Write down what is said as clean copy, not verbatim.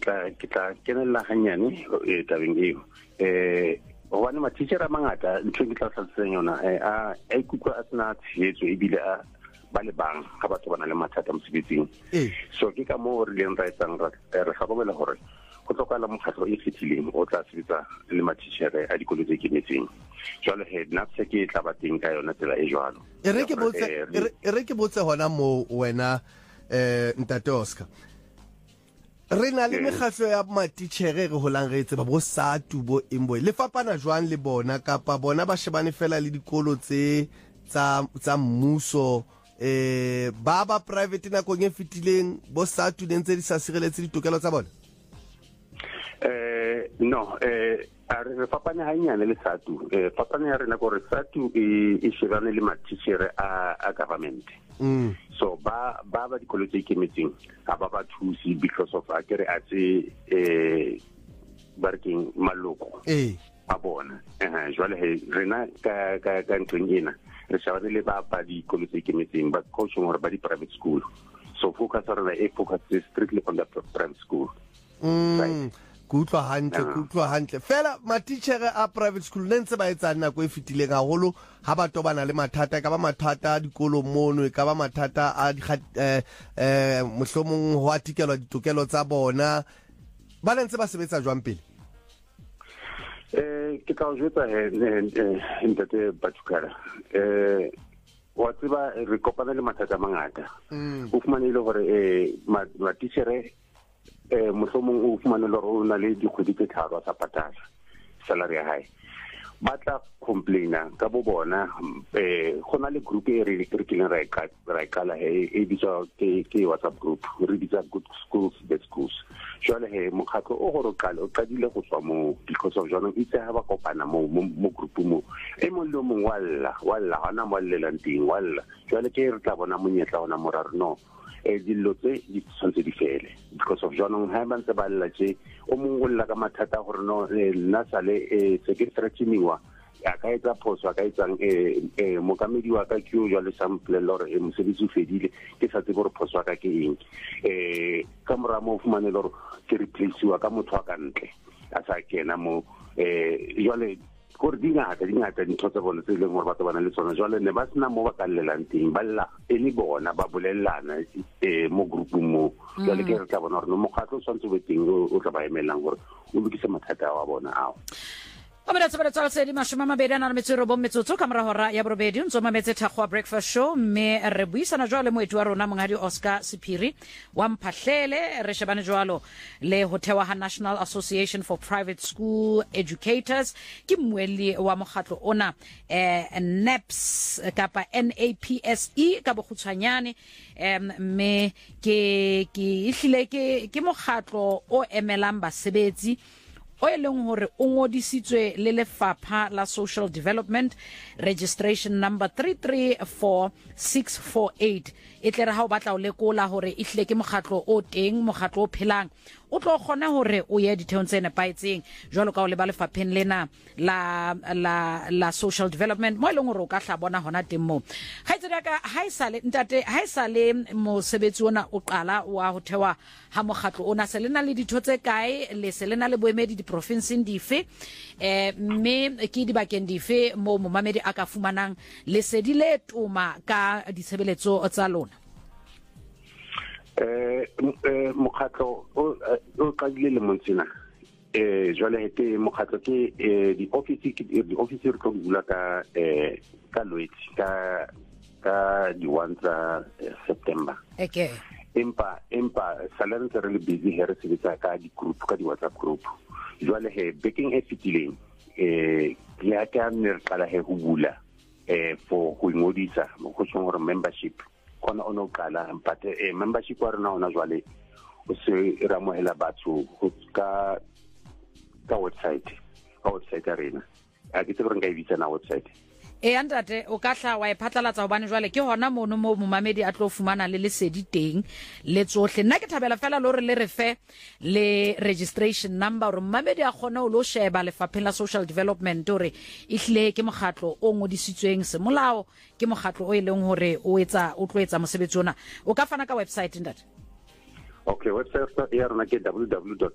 tla kenella hanyane tabeng eo hobane ma-teacher a mangata ntho ke tla hlatseng yona a ikutlwa a tsena tshehetso ebile a ba le bang ga batho ba na le mathata mosebetsing so ke ka moo re leng ra etsang re hlokomela hore go tlokala mokgatlo e fetileng o tla sebetsa le ma-teacher a dikolo tse ikemetseng jwale nna se ke tla ba teng ka yona tsela e jwalo e re ke botse hona mo wena Ntate Oscar re na le mekgatlo ya ma-teacher re holang re etse ba bo SATU bo Imboy le fapana jwang le bona kapa bona ba shebane fela le dikolo tsa mmuso ba private nakong e fetileng bo SATU di ntse di sa sireletse ditokelo tsa bona no re fapane hanyane le SATU fapane ya rena gore SATU e shebane le ma-teacher a government so ba dikolo tse ikemetseng ga ba thusi because of a kere a tse barking maloko a bona jwale rena ka ntlong ena re shebane le ba dikolo tse ikemetseng ba coaching gore ba di private school so focus rena e focus strictly on the private school right kutlwa hantle fela ma-teacher a private school ne ntse ba etsang nako e fetileng haholo ha ba tobana le mathata ka ba mathata a dikolo mono ka ba mathata a mohlomong ho atikelwa ditokelo tsa bona ba ne ntse ba sebetsa jwang pele ke tla o jwetsa Ntate Bathukara wa tseba re kopana le mathata mangata o fumanile hore ma-teacher mohlomong o fumane le gore o na le dikgwedi tse tharo a sa patala salary ya hae ba tla complaina ka bo bona go na le group e re kileng ra e kala e bitswa ke WhatsApp group re bitsa Good Schools Bad Schools jwale mokgatlo o gore o qadile go tswa mo because of jona itse ha ba kopana mo group mo e mo le mong walla hana mo llelang teng walla jwale ke re tla bona monyetla ona moraro no dillo tse di tshwanetse di fele because of jonong ha ba ntse ba lla tse o mongolla ka mathata gore no nna sale se ke threateniwa ya ka etsa phoso ka etsang mokamedi wa ka ke o jwa le sample lore mosebetsi o fedile ke sa tsebe gore phoso ka ke eng ka mora mo fumane lore ke replace wa ka motho wa ka ntle a sa kena mo jwale gore di ngata dintho tsa bone tse leng gore batho ba na le tsona jwale ne ba sena mo ba ka llelang teng ba lla e le bona ba bolellana mo groupung mo jwale ke re tla bona gore mokgatlo o tshwanetse o be teng o tla ba emelang gore o lokise mathata wa bona ao Tsala se di mashoma mabedi ana metsero bo metsotso ka mora hora ya borobedi ntso mametse thakgwa breakfast show me re buisana jwale moeti wa rona mongadi Oscar Sephiri wa mphahlele re shebane jwalo le hothewa ha National Association for Private School Educators ke mmueli wa mokgatlo ona NAPS kapa NAPSE ka bokgutshwanyane me ke ihlile ke mokgatlo o emelang basebetsi o eleng hore o ngodisitswe le lefapha la social development registration number 334648 etle re ha o batla o lekola hore ihle ke mokgatlo o teng mokgatlo o phelang o tlo kgona hore o ye ditheong tsena paetseng jwalo ka o le ba lefapheng lena la social development mo eleng hore o ka hla bona hona teng mo ga itse ka haisale ntate haisale mosebetsi ona o qala wa ho thewa ha mokgatlo ona se lena le ditho tse kae le se lena le boemedi di province dife me ke di bakeng dife mo momamedi a ka fumanang le se di le tuma ka ditshebeletso tsa lona mokgatlo o qadile le montsena jwale ke mokgatlo ke di office re tlo bula ka Lwetse ka di 1 tsa September empa salary re le busy here se bitsa ka di group ka di WhatsApp group jwale baking e fitileng ya ka ne re qala ho bula for go ingodisa go tsong gore membership kona ono qala but membership wa rena ona jwale o se ra mohela batho ka website ya rena a ke tsebe nka ibitsa na website Andate o ka hla wa iphatlalatsa hobane jwale ke hona mono mo momamedi a tlo fumana le lesedi teng le tsohle nna ke thabela fela lo re le re fe le registration number re momamedi a gona o lo sheba lefapheng la social development hore ihle ke mokgatlo o ngodisitsweng semolao ke mokgatlo o eleng hore o tlo etsa mosebetsi ona o ka fana ka website ndate okay website ya rona ke www.napse.org